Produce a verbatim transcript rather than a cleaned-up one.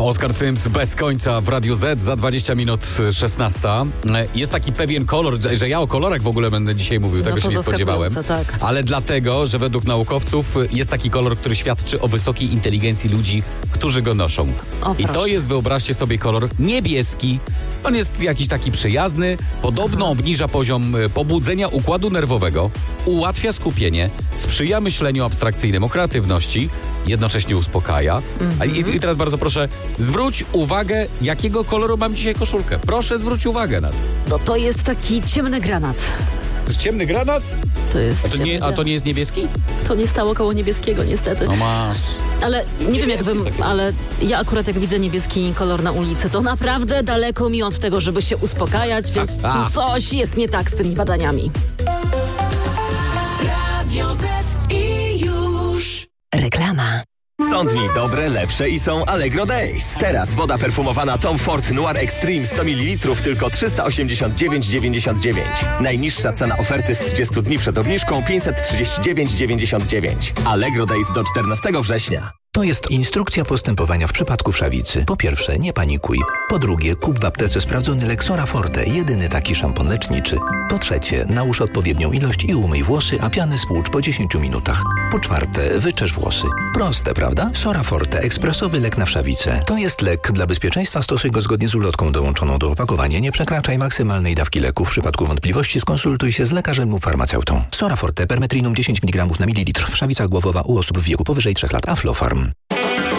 Oskar Cyms bez końca w Radiu Z za dwadzieścia minut szesnasta. Jest taki pewien kolor, że ja o kolorach w ogóle będę dzisiaj mówił, tego no się nie spodziewałem. Tak. Ale dlatego, że według naukowców jest taki kolor, który świadczy o wysokiej inteligencji ludzi, którzy go noszą. O, I to jest, wyobraźcie sobie, kolor niebieski. On jest jakiś taki przyjazny, podobno Aha. obniża poziom pobudzenia układu nerwowego, ułatwia skupienie, sprzyja myśleniu abstrakcyjnemu, kreatywności, jednocześnie uspokaja. A i, I teraz bardzo proszę, zwróć uwagę, jakiego koloru mam dzisiaj koszulkę. Proszę zwróć uwagę na to. No to jest taki ciemny granat. To jest ciemny granat? To jest A to, ciemny nie, a to nie jest niebieski? To nie stało koło niebieskiego niestety. No masz. Ale nie wiem jak wy, ale ja akurat jak widzę niebieski kolor na ulicy, to naprawdę daleko mi od tego, żeby się uspokajać, więc A, a. coś jest nie tak z tymi badaniami. Radio Z i już. Reklama. Są dni dobre, lepsze i są Allegro Days. Teraz woda perfumowana Tom Ford Noir Extreme sto mililitrów tylko trzysta osiemdziesiąt dziewięć dziewięćdziesiąt dziewięć. Najniższa cena oferty z trzydziestu dni przed obniżką pięćset trzydzieści dziewięć dziewięćdziesiąt dziewięć. Allegro Days do czternastego września. To jest instrukcja postępowania w przypadku wszawicy. Po pierwsze, nie panikuj. Po drugie, kup w aptece sprawdzony Lexora Forte, jedyny taki szampon leczniczy. Po trzecie, nałóż odpowiednią ilość i umyj włosy, a piany spłucz po dziesięciu minutach. Po czwarte, wyczesz włosy. Proste, prawda? Sora Forte, ekspresowy lek na wszawicę. To jest lek. Dla bezpieczeństwa stosuj go zgodnie z ulotką dołączoną do opakowania. Nie przekraczaj maksymalnej dawki leku. W przypadku wątpliwości skonsultuj się z lekarzem lub farmaceutą. Sora Forte, permetrinum dziesięć miligramów na mililitr. Wszawica głowowa u osób w wieku powyżej trzech lat. Aflofarm.